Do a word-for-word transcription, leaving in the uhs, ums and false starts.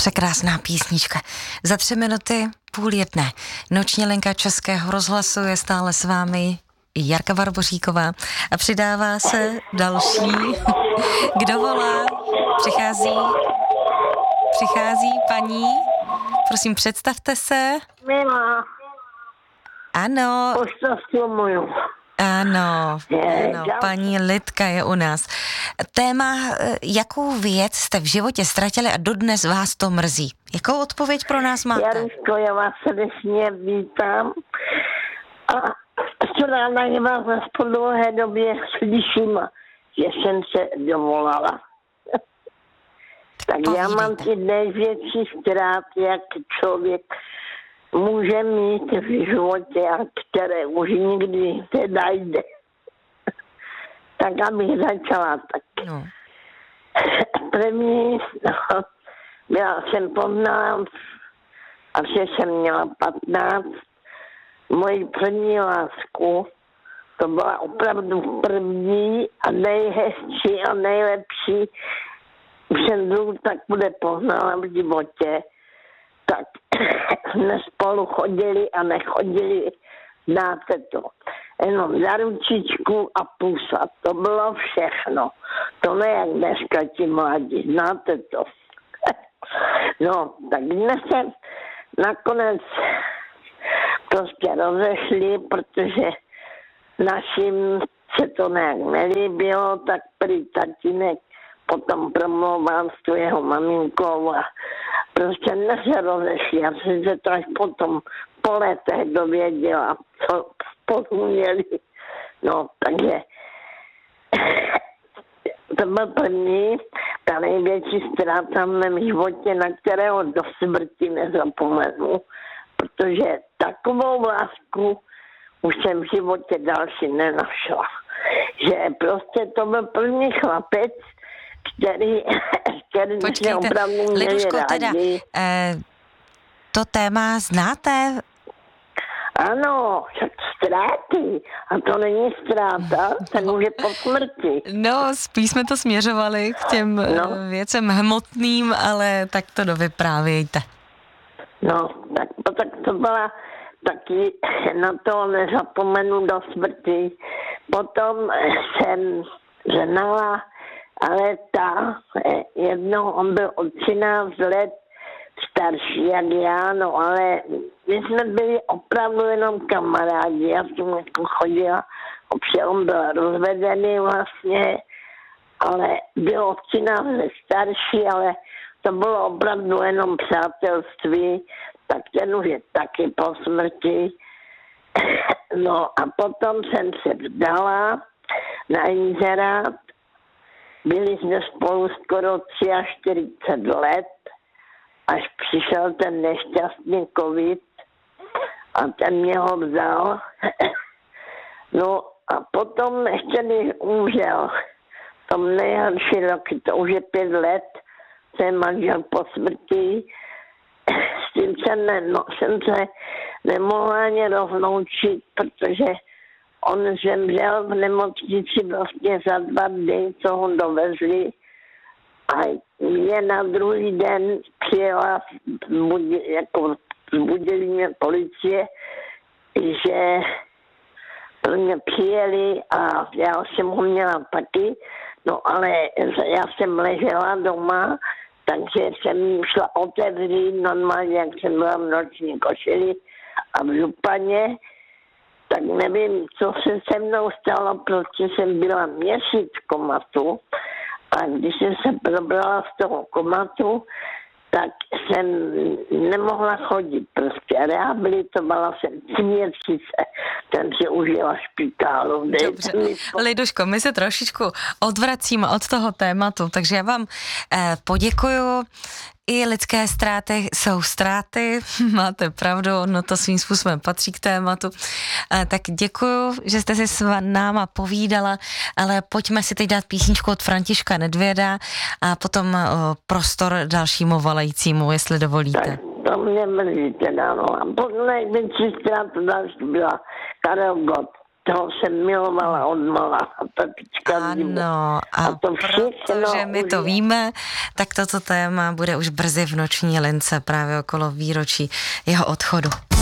Překrásná písnička. Za tři minuty půl jedné. Noční linka Českého rozhlasu je stále s vámi Jarka Barboříková a přidává se další. Kdo volá? Přichází, přichází paní. Prosím, představte se. Milá. Ano. Pošťastňuju. Ano, Je, ano, já- paní Lidka je u nás. Téma, jakou věc jste v životě ztratili a dodnes vás to mrzí? Jakou odpověď pro nás máte? Jaruško, já vás srdečně vítám. A co ráda, že vás na po dlouhé době slyším, že jsem se dovolala. Tak já mám ty největší ztráty, jak člověk může mít v životě a které už nikdy nedajde. Tak abych začala tak. No. První, no, já jsem poznala, asi jsem měla patnáct, moji první lásku, to byla opravdu první a nejhezčí a nejlepší, už jsem dlouho tak bude poznala v životě, tak jsme spolu chodili a nechodili, znáte to, jenom za ručičku a pusa, to bylo všechno. To ne jak dneska ti mladí, znáte to. No, tak dnes se nakonec prostě rozešli, protože našim se to nějak nelíbilo, tak prý tatínek potom promlouval s tu jeho maminkou a prostě dnes se rozešli. Já jsem se to až potom po letech dověděla, co spolu měli. No, takže to byl první, ta největší ztráta v mém životě, na kterého do smrti nezapomenu, protože takovou lásku už jsem v životě další nenašla. Že prostě to byl první chlapec, který, který se opravdu měli Liduško, rádi. teda, eh, to téma znáte? Ano, však ztráty. A to není ztráta, ten už je po smrti. No, spíš jsme to směřovali k těm No. eh, věcem hmotným, ale tak to dovyprávějte. No, tak, tak to byla taky, na to nezapomenu do smrti. Potom jsem znala, ale ta jednou, on byl o třináct let starší jak já, no ale my jsme byli opravdu jenom kamarádi, já jsem jako chodila, protože on byl rozvedený vlastně, ale byl o třináct let starší, ale to bylo opravdu jenom přátelství, tak ten už je taky po smrti. No a potom jsem se vdala na inzerát, byli jsme spolu skoro čtyřicet tři let, až přišel ten nešťastný covid a ten mě ho vzal. No a potom ještě když umřel, v tom nejhorší roky, to už je pět let, jsem manžel po smrti, s tím jsem, ne, no, jsem se nemohla ani rozloučit, protože on zemřel v nemocnici vlastně za dva dny, co ho dovezli. A mě na druhý den přijela, zbudili, jako zbudili mě policie, že pro mě přijeli a já jsem ho měla taky, no ale já jsem ležela doma, takže jsem šla otevřít normálně, jak jsem byla v noční košili a v županě, tak nevím, co se se mnou stalo, protože jsem byla měsíc v komatu a když jsem se probrala z toho komatu, tak jsem nemohla chodit. Prostě rehabilitovala jsem tři měsíce, jsem si užila špitálu. Dobře, Liduško, my se trošičku odvracíme od toho tématu, takže já vám eh, poděkuju. I lidské ztráty jsou ztráty, máte pravdu, no to svým způsobem patří k tématu. Eh, tak děkuju, že jste si s náma povídala, ale pojďme si teď dát písničku od Františka Nedvěda a potom eh, prostor dalšímu volajícímu, jestli dovolíte. Tak to mě mrzí teda, no. A největší ztráta další byla Karel Gott. toho jsem milovala od mala. A Pepička Ano, a, a to protože my to už... víme, tak toto téma bude už brzy v noční lince právě okolo výročí jeho odchodu.